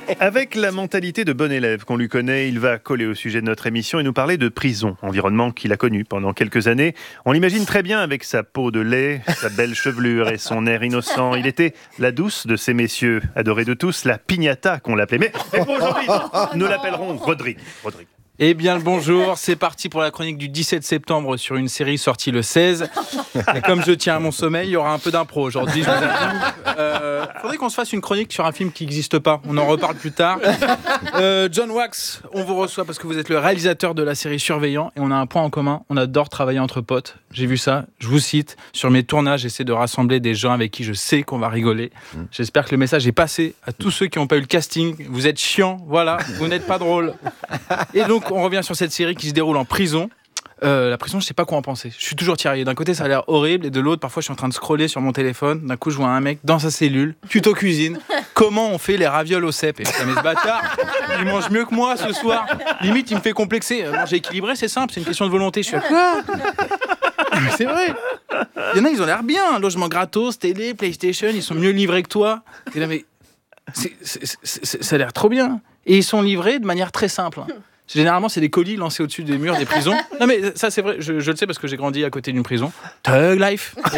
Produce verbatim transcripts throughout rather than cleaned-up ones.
Avec la mentalité de bon élève qu'on lui connaît, il va coller au sujet de notre émission et nous parler de prison, environnement qu'il a connu pendant quelques années. On l'imagine très bien avec sa peau de lait, sa belle chevelure et son air innocent. Il était la douce de ces messieurs, adorée de tous, la piñata qu'on l'appelait. Mais, mais pour aujourd'hui, nous l'appellerons Rodrigue. Rodrigue. Eh bien le bonjour, c'est parti pour la chronique du dix-sept septembre sur une série sortie le seize. Et comme je tiens à mon sommeil, il y aura un peu d'impro aujourd'hui. Il euh, faudrait qu'on se fasse une chronique sur un film qui n'existe pas. On en reparle plus tard. Euh, John Wax, on vous reçoit parce que vous êtes le réalisateur de la série Surveillant et on a un point en commun. On adore travailler entre potes. J'ai vu ça, je vous cite. Sur mes tournages, j'essaie de rassembler des gens avec qui je sais qu'on va rigoler. J'espère que le message est passé à tous ceux qui n'ont pas eu le casting. Vous êtes chiants, voilà, vous n'êtes pas drôles. Et donc, on revient sur cette série qui se déroule en prison. Euh, la prison, je sais pas quoi en penser. Je suis toujours tiraillé. D'un côté, ça a l'air horrible, et de l'autre, parfois, je suis en train de scroller sur mon téléphone. D'un coup, je vois un mec dans sa cellule, tuto cuisine. Comment on fait les ravioles au cèpe? Et putain, mais ce bâtard, il mange mieux que moi ce soir. Limite, il me fait complexer. Euh, manger équilibré, c'est simple, c'est une question de volonté. Je suis à quoi? Mais c'est vrai. Il y en a, ils ont l'air bien. Logement gratos, télé, PlayStation, ils sont mieux livrés que toi. Et là, mais c'est, c'est, c'est, c'est, ça a l'air trop bien. Et ils sont livrés de manière très simple. Hein. Généralement, c'est des colis lancés au-dessus des murs des prisons. Non, mais ça, c'est vrai, je, je le sais parce que j'ai grandi à côté d'une prison. Thug Life. Et,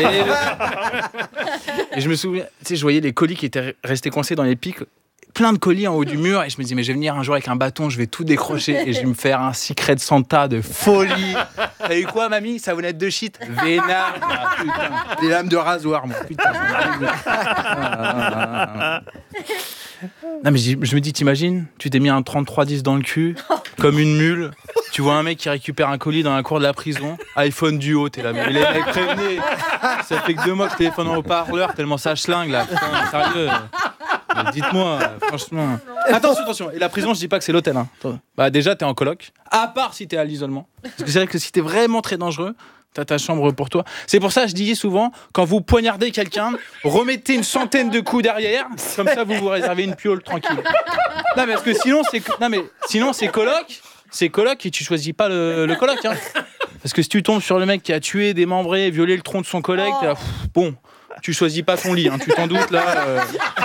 et je me souviens, tu sais, je voyais les colis qui étaient restés coincés dans les pics, plein de colis en haut du mur, et je me disais, mais je vais venir un jour avec un bâton, je vais tout décrocher, et je vais me faire un Secret Santa de folie. T'as eu quoi, mamie? Savonnette de shit? Vénard. Ah, putain. Des lames de rasoir, moi. Putain. Non, mais je me dis, t'imagines, tu t'es mis un trente-trois dix dans le cul, comme une mule, tu vois un mec qui récupère un colis dans la cour de la prison, iPhone duo, t'es là, mais les mecs prévenez, ça fait que deux mois que je téléphone en haut-parleur, tellement ça schlingue là, putain, sérieux. Mais dites-moi, franchement. Attention, attention, et la prison, je dis pas que c'est l'hôtel, hein. Bah, déjà, t'es en coloc, à part si t'es à l'isolement. Parce que c'est vrai que si t'es vraiment très dangereux, t'as ta chambre pour toi. C'est pour ça que je disais souvent, quand vous poignardez quelqu'un, remettez une centaine de coups derrière, comme ça vous vous réservez une piole tranquille. Non, mais parce que sinon c'est, non, mais sinon, c'est coloc, c'est coloc et tu choisis pas le, le coloc. Hein. Parce que si tu tombes sur le mec qui a tué, démembré, violé le tronc de son collègue, t'es là, pff, bon, tu choisis pas ton lit, hein, tu t'en doutes là. Euh...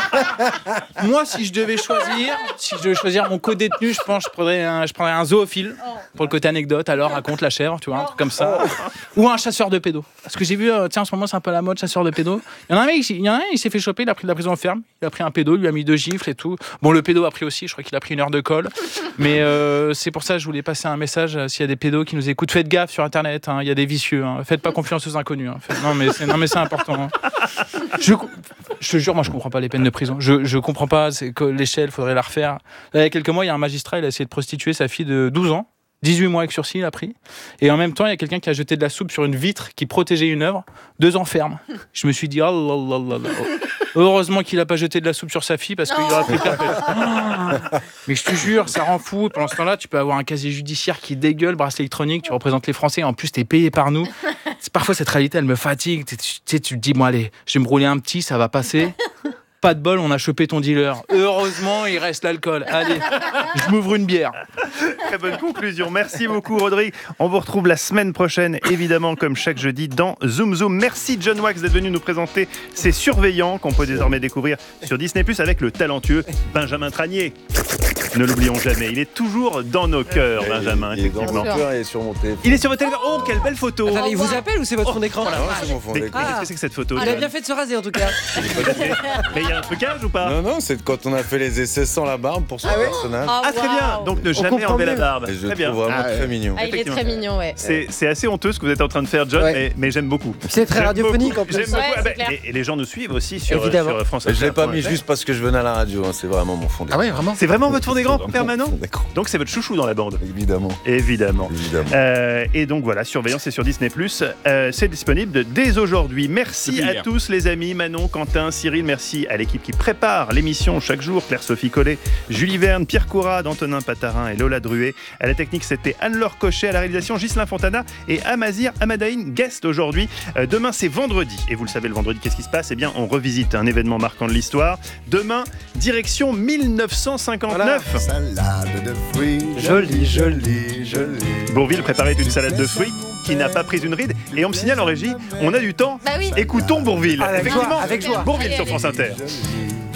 Moi, si je devais choisir, si je devais choisir mon co-détenu, je pense que je prendrais un, je prendrais un zoophile pour le côté anecdote. Alors raconte la chèvre, tu vois, un truc comme ça, ou un chasseur de pédos. Parce que j'ai vu, euh, tiens, en ce moment c'est un peu la mode, chasseur de pédos. Il y en a un mec, il y en a un, il s'est fait choper, il a pris de la prison ferme, il a pris un pédo, il lui a mis deux gifles et tout. Bon, le pédo a pris aussi, je crois qu'il a pris une heure de colle. Mais euh, c'est pour ça que je voulais passer un message euh, s'il y a des pédos qui nous écoutent, faites gaffe sur Internet. Hein, il y a des vicieux. Hein, faites pas confiance aux inconnus. Hein, faites... Non mais c'est, non mais c'est important. Hein. Je, je te jure, moi je comprends pas les peines de prison. Je, je comprends pas, c'est que l'échelle, faudrait la refaire. Il y a quelques mois, il y a un magistrat, il a essayé de prostituer sa fille de douze ans. dix-huit mois avec sursis, il a pris. Et en même temps, il y a quelqu'un qui a jeté de la soupe sur une vitre qui protégeait une œuvre. Deux ans ferme. Je me suis dit, oh là là là là. Heureusement qu'il a pas jeté de la soupe sur sa fille parce qu'il aurait pris perpète. Oh, mais je te jure, ça rend fou. Pendant ce temps-là, tu peux avoir un casier judiciaire qui dégueule, bracelet électronique, tu représentes les Français. En plus, t'es payé par nous. C'est, parfois, cette réalité, elle me fatigue. Tu sais, tu te dis, moi, allez, je vais me rouler un petit, ça va passer. Pas de bol, on a chopé ton dealer. Heureusement, il reste l'alcool. Allez, je m'ouvre une bière. Très bonne conclusion. Merci beaucoup, Rodrigue. On vous retrouve la semaine prochaine, évidemment, comme chaque jeudi, dans Zoom Zoom. Merci, John Wax, d'être venu nous présenter ces surveillants qu'on peut désormais découvrir sur Disney plus, avec le talentueux Benjamin Tranier. Ne l'oublions jamais, il est toujours dans nos cœurs, Benjamin. Il est dans mon cœur et sur mon téléphone. Il est sur votre téléphone. Oh, quelle belle photo. Attendez, il vous appelle ou c'est votre oh, fond d'écran? voilà. Non, c'est mon fond mais, d'écran. mais qu'est-ce que c'est que cette photo? Il a bien fait de se raser en tout cas. Mais il y a un trucage ou pas? Non, non, c'est quand on a fait les essais sans la barbe pour son Ah oui personnage. Ah, Ah, très bien. Donc ne jamais enlever la barbe. Et je très le bien. trouve vraiment Ah, très mignon. Ah, il est très mignon, ouais. C'est, c'est assez honteux ce que vous êtes en train de faire, John, Ouais. mais, mais j'aime beaucoup. C'est très J'aime radiophonique beaucoup. en plus. J'aime beaucoup. Ouais, Ah ben, c'est clair. et, et les gens nous suivent aussi sur, Évidemment. sur France Mais je l'ai pas Inter. mis juste parce que je venais à la radio, hein, c'est vraiment mon fond d'écran. Ah ouais, vraiment? C'est vraiment votre fond d'écran C'est vraiment permanent? mon fond d'écran. Donc c'est votre chouchou dans la bande. Évidemment. Évidemment. Évidemment. Euh, et donc voilà, Surveillance, c'est sur Disney plus. Euh, c'est disponible dès aujourd'hui. Merci Depuis à hier. tous les amis, Manon, Quentin, Cyril. Merci à l'équipe qui prépare l'émission chaque jour. Claire-Sophie Collet, Julie Verne, Pierre Courade, Antonin Patarin et Lola Druet. À la technique, c'était Anne-Laure Cochet. À la réalisation, Ghislain Fontana et Amazir Amadaïn, guest aujourd'hui. Euh, demain, c'est vendredi. Et vous le savez, le vendredi, qu'est-ce qui se passe? Eh bien, on revisite un événement marquant de l'histoire. Demain, direction mille neuf cent cinquante-neuf. Voilà. Salade de fruits, Joli, joli, joli. Bourvil préparait une salade de fruits qui n'a pas pris une ride. Et on me signale en régie, on a du temps. Bah oui. Écoutons Bourvil. Avec Effectivement, joie, avec joie. Bourvil Allez, sur allez. France Inter.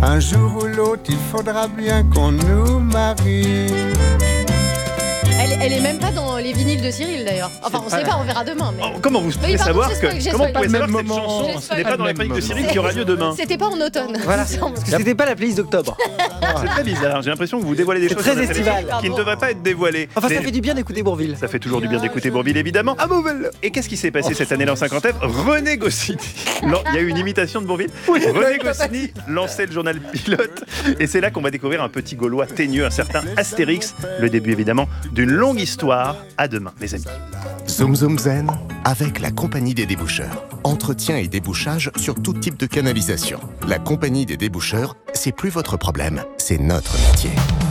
Un jour ou l'autre, il faudra bien qu'on nous marie. Elle, elle est même pas dans les vinyles de Cyril d'ailleurs. Enfin, on sait pas, on verra demain. Mais... Oh, comment vous pouvez Oui, pardon, savoir j'ai que spoil, j'ai comment vous spoil. pouvez savoir que Même cette moment. chanson J'ai ce spoil. n'est pas dans les chroniques de Cyril qui aura lieu demain? C'était pas en automne. Voilà. il me semble. Parce que c'était pas la playlist d'octobre. C'est très bizarre. J'ai l'impression que vous dévoilez des C'est choses très sur la estival. télévision qui ne devraient pas être dévoilées. Enfin, ça Mais- fait du bien d'écouter Bourvil. Ça fait toujours du bien d'écouter Bourvil, évidemment. À Beauvais. Et qu'est-ce qui s'est passé cette année-là en cinquantaine? René Goscinny. Non, il y a eu une imitation de Bourvil. René Goscinny lançait le journal Pilote. Et c'est là qu'on va découvrir un petit Gaulois teigneux, un certain Astérix. Le début, évidemment, d'une longue histoire. À demain, mes amis. Zoom Zoom Zen avec la Compagnie des déboucheurs. Entretien et débouchage sur tout type de canalisation. La Compagnie des déboucheurs, c'est plus votre problème, c'est notre métier.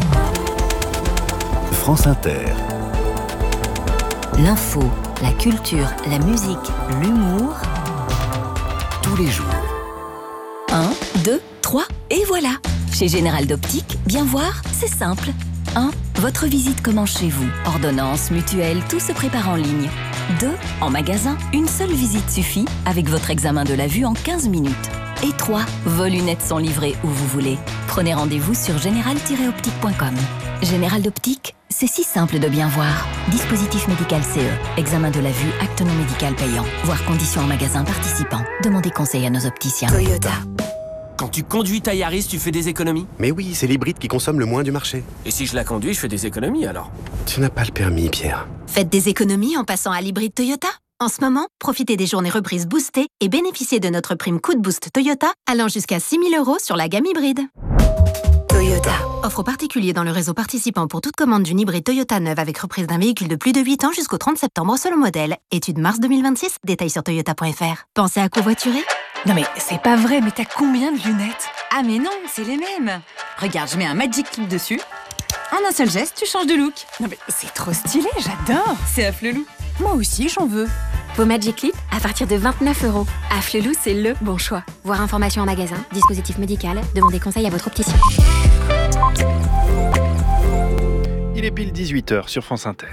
France Inter. L'info, la culture, la musique, l'humour. Tous les jours. un, deux, trois, et voilà. Chez Général d'Optique, bien voir, c'est simple. un. Votre visite commence chez vous. Ordonnance, mutuelle, tout se prépare en ligne. deux. En magasin, une seule visite suffit avec votre examen de la vue en quinze minutes. Et trois. Vos lunettes sont livrées où vous voulez. Prenez rendez-vous sur général tiret optique point com. Général d'Optique, c'est si simple de bien voir. Dispositif médical C E. Examen de la vue, acte non médical payant. Voir conditions en magasin participant. Demandez conseil à nos opticiens. Toyota. Quand tu conduis ta Yaris, tu fais des économies? Mais oui, c'est l'hybride qui consomme le moins du marché. Et si je la conduis, je fais des économies alors? Tu n'as pas le permis, Pierre. Faites des économies en passant à l'hybride Toyota. En ce moment, profitez des journées reprises boostées et bénéficiez de notre prime coup de boost Toyota allant jusqu'à six mille euros sur la gamme hybride. Toyota. Offre aux particuliers dans le réseau participant pour toute commande d'une hybride Toyota neuve avec reprise d'un véhicule de plus de huit ans jusqu'au trente septembre selon modèle. Étude mars deux mille vingt-six, détails sur toyota point f r. Pensez à covoiturer? Non mais c'est pas vrai, mais t'as combien de lunettes? Ah mais non, c'est les mêmes. Regarde, je mets un Magic Clip dessus. En un seul geste, tu changes de look. Non mais c'est trop stylé, j'adore. C'est Afflelou. Moi aussi, j'en veux. Vos Magic Clip à partir de vingt-neuf euros. Afflelou, c'est le bon choix. Voir information en magasin, dispositif médical, demandez conseil à votre opticien. Il est pile dix-huit heures sur France Inter.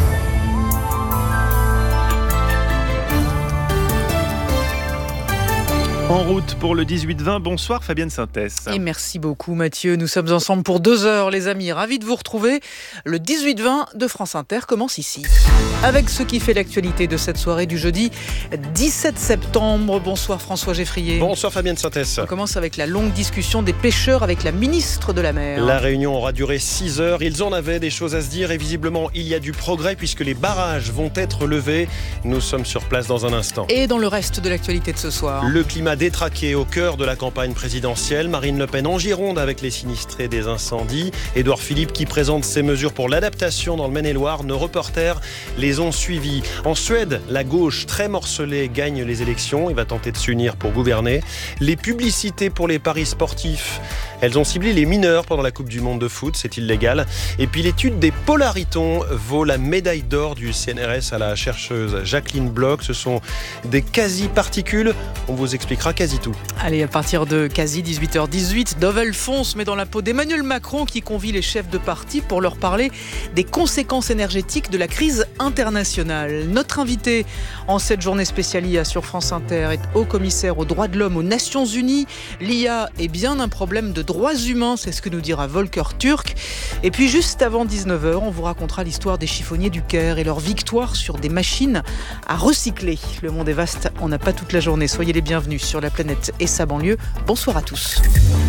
En route pour le dix-huit vingt. Bonsoir Fabienne Synthès. Et merci beaucoup Mathieu. Nous sommes ensemble pour deux heures les amis. Ravis de vous retrouver. Le dix-huit vingt de France Inter commence ici. Avec ce qui fait l'actualité de cette soirée du jeudi dix-sept septembre. Bonsoir François Geffrier. Bonsoir Fabienne Synthès. On commence avec la longue discussion des pêcheurs avec la ministre de la Mer. La réunion aura duré six heures. Ils en avaient des choses à se dire et visiblement il y a du progrès puisque les barrages vont être levés. Nous sommes sur place dans un instant. Et dans le reste de l'actualité de ce soir. Le climat détraqué au cœur de la campagne présidentielle. Marine Le Pen en Gironde avec les sinistrés des incendies. Édouard Philippe qui présente ses mesures pour l'adaptation dans le Maine-et-Loire. Nos reporters les ont suivis. En Suède, la gauche très morcelée gagne les élections et va tenter de s'unir pour gouverner. Les publicités pour les paris sportifs, elles ont ciblé les mineurs pendant la Coupe du Monde de foot, c'est illégal. Et puis l'étude des polaritons vaut la médaille d'or du C N R S à la chercheuse Jacqueline Bloch. Ce sont des quasi-particules. On vous expliquera quasi tout. Allez, à partir de quasi dix-huit heures dix-huit, Dove Alphonse met dans la peau d'Emmanuel Macron qui convie les chefs de parti pour leur parler des conséquences énergétiques de la crise internationale. Notre invité en cette journée spéciale I A sur France Inter est haut-commissaire aux droits de l'homme aux Nations Unies. L'I A est bien un problème de droits humains, c'est ce que nous dira Volker Turk. Et puis juste avant dix-neuf heures, on vous racontera l'histoire des chiffonniers du Caire et leur victoire sur des machines à recycler. Le monde est vaste, on n'a pas toute la journée. Soyez les bienvenus sur la planète et sa banlieue. Bonsoir à tous.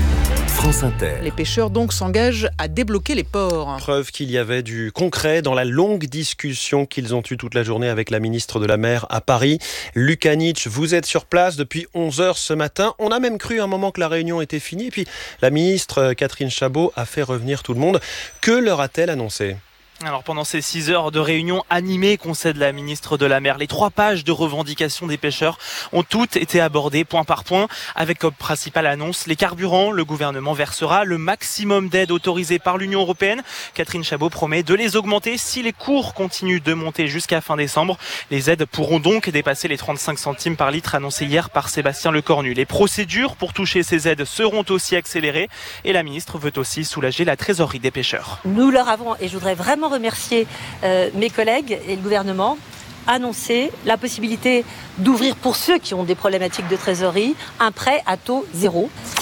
France Inter. Les pêcheurs donc s'engagent à débloquer les ports. Preuve qu'il y avait du concret dans la longue discussion qu'ils ont eue toute la journée avec la ministre de la Mer à Paris. Luka Nietzsche, vous êtes sur place depuis onze heures ce matin. On a même cru un moment que la réunion était finie. Et puis la ministre Catherine Chabot a fait revenir tout le monde. Que leur a-t-elle annoncé ? Alors pendant ces six heures de réunion animée concède la ministre de la Mer, les trois pages de revendications des pêcheurs ont toutes été abordées point par point avec comme principale annonce les carburants. Le gouvernement versera le maximum d'aide autorisée par l'Union européenne. Catherine Chabot promet de les augmenter si les cours continuent de monter jusqu'à fin décembre. Les aides pourront donc dépasser les trente-cinq centimes par litre annoncés hier par Sébastien Lecornu. Les procédures pour toucher ces aides seront aussi accélérées et la ministre veut aussi soulager la trésorerie des pêcheurs. Nous leur avons, et je voudrais vraiment remercier euh, mes collègues et le gouvernement, annoncer la possibilité d'ouvrir pour ceux qui ont des problématiques de trésorerie un prêt à taux zéro. C'est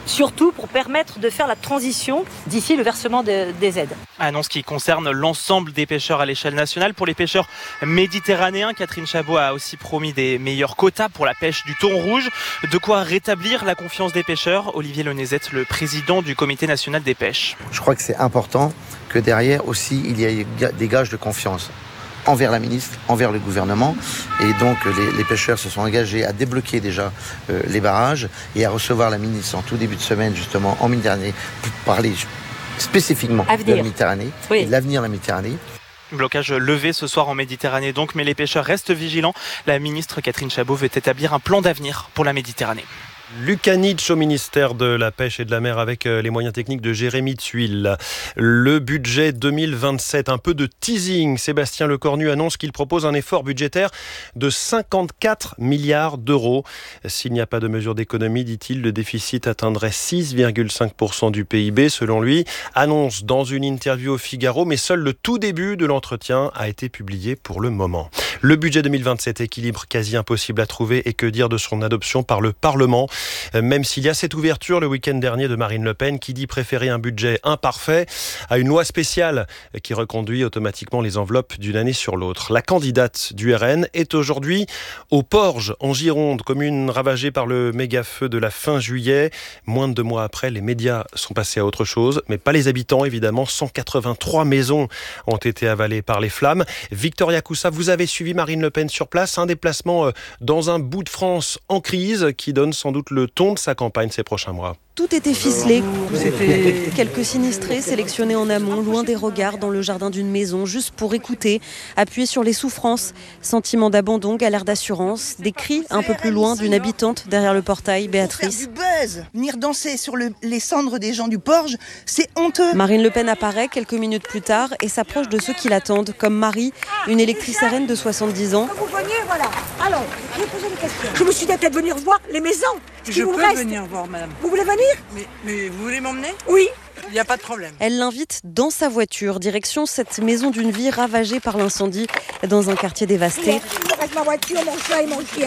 surtout pour permettre de faire la transition d'ici le versement de, des aides. Annonce qui concerne l'ensemble des pêcheurs à l'échelle nationale. Pour les pêcheurs méditerranéens, Catherine Chabot a aussi promis des meilleurs quotas pour la pêche du thon rouge. De quoi rétablir la confiance des pêcheurs. Olivier Lenezette, le président du Comité national des pêches. Je crois que c'est important que derrière aussi il y ait des gages de confiance envers la ministre, envers le gouvernement. Et donc les, les pêcheurs se sont engagés à débloquer déjà euh, les barrages et à recevoir la ministre en tout début de semaine, justement en Méditerranée, pour parler spécifiquement Avenir. de la Méditerranée, oui. et de l'avenir de la Méditerranée. Blocage levé ce soir en Méditerranée donc, mais les pêcheurs restent vigilants. La ministre Catherine Chabot veut établir un plan d'avenir pour la Méditerranée. Lucas Nietzsche au ministère de la Pêche et de la Mer avec les moyens techniques de Jérémy Tuile. Le budget deux mille vingt-sept, un peu de teasing. Sébastien Lecornu annonce qu'il propose un effort budgétaire de cinquante-quatre milliards d'euros. S'il n'y a pas de mesure d'économie, dit-il, le déficit atteindrait six virgule cinq pour cent du P I B selon lui. Annonce dans une interview au Figaro, mais seul le tout début de l'entretien a été publié pour le moment. Le budget deux mille vingt-sept, équilibre quasi impossible à trouver, et que dire de son adoption par le Parlement ? Même s'il y a cette ouverture le week-end dernier de Marine Le Pen qui dit préférer un budget imparfait à une loi spéciale qui reconduit automatiquement les enveloppes d'une année sur l'autre. La candidate du R N est aujourd'hui au Porge, en Gironde, commune ravagée par le méga-feu de la fin juillet. Moins de deux mois après, les médias sont passés à autre chose, mais pas les habitants évidemment. cent quatre-vingt-trois maisons ont été avalées par les flammes. Victoria Coussa, vous avez suivi Marine Le Pen sur place, un déplacement dans un bout de France en crise qui donne sans doute le ton de sa campagne ces prochains mois. Tout était ficelé. C'était quelques sinistrés sélectionnés en amont, loin des regards, dans le jardin d'une maison, juste pour écouter, appuyer sur les souffrances. Sentiment d'abandon, galère d'assurance, des cris un peu plus loin d'une habitante derrière le portail, Béatrice. Pour faire du buzz, venir danser sur le, les cendres des gens du Porge, c'est honteux. Marine Le Pen apparaît quelques minutes plus tard et s'approche de ceux qui l'attendent, comme Marie, une électrice R N de soixante-dix ans. Quand vous veniez, voilà. Alors, je vais poser des questions. Je me suis dit peut-être venir voir les maisons. Je peux reste. venir voir, madame. Vous voulez venir ? Mais, mais vous voulez m'emmener ? Oui. Il n'y a pas de problème. Elle l'invite dans sa voiture, direction cette maison d'une vie ravagée par l'incendie, dans un quartier dévasté. Il me reste ma voiture, mon chat et mon chien.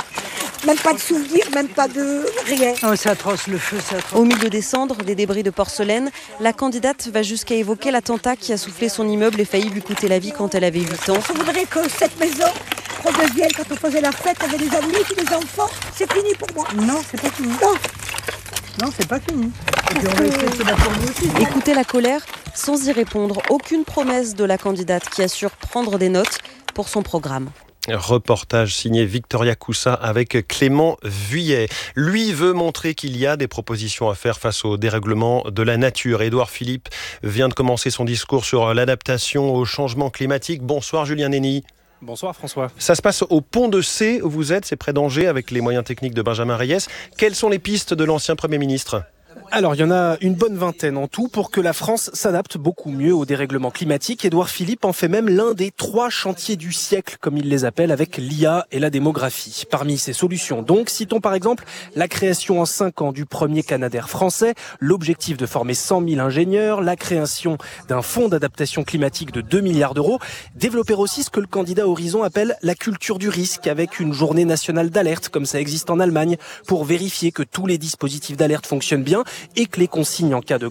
Même pas de souvenirs, même pas de rien. Oh, c'est atroce, le feu, c'est atroce. Au milieu des cendres, des débris de porcelaine, la candidate va jusqu'à évoquer l'attentat qui a soufflé son immeuble et failli lui coûter la vie quand elle avait huit ans. Je voudrais que cette maison redevienne, quand on faisait la fête avec les amis et les enfants, c'est fini pour moi. Non, c'est pas fini. Non. Non, c'est pas fini. Et puis on va essayer de se battre pour vous aussi. Écoutez la colère sans y répondre. Aucune promesse de la candidate qui assure prendre des notes pour son programme. Reportage signé Victoria Coussa avec Clément Vuillet. Lui veut montrer qu'il y a des propositions à faire face au dérèglement de la nature. Édouard Philippe vient de commencer son discours sur l'adaptation au changement climatique. Bonsoir Julien Nény. Bonsoir François. Ça se passe au Pont de C où vous êtes, c'est près d'Angers, avec les moyens techniques de Benjamin Reyes. Quelles sont les pistes de l'ancien Premier ministre ? Alors, il y en a une bonne vingtaine en tout pour que la France s'adapte beaucoup mieux au dérèglement climatique. Édouard Philippe en fait même l'un des trois chantiers du siècle, comme il les appelle, avec l'I A et la démographie. Parmi ces solutions, donc, citons par exemple la création en cinq ans du premier Canadair français, l'objectif de former cent mille ingénieurs, la création d'un fonds d'adaptation climatique de deux milliards d'euros, développer aussi ce que le candidat Horizon appelle la culture du risque, avec une journée nationale d'alerte, comme ça existe en Allemagne, pour vérifier que tous les dispositifs d'alerte fonctionnent bien et que les consignes en cas de